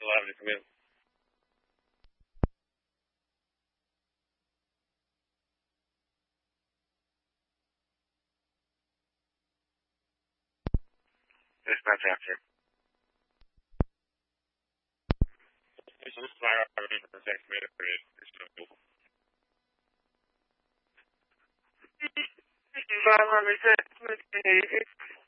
allowed to come in. Dispatch after. This is fire already for the 6 minute period. It's no. 500 6,